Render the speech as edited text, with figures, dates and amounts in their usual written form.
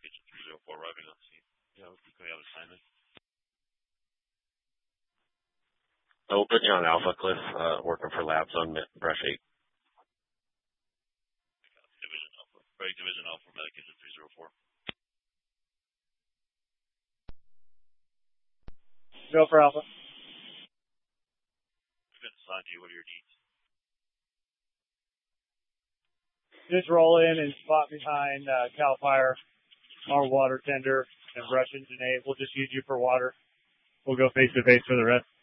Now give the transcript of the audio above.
Medication 304 arriving on scene. Yeah, we could have assignment. We'll put you on Alpha Cliff, working for labs on Brush 8. Division Alpha. Right, Division Alpha, Medication 304. Go for Alpha. We've been assigned to you. What are your needs? Just roll in and spot behind Cal Fire, our water tender, and Brush Engine 8. We'll just use you for water. We'll go face to face for the rest.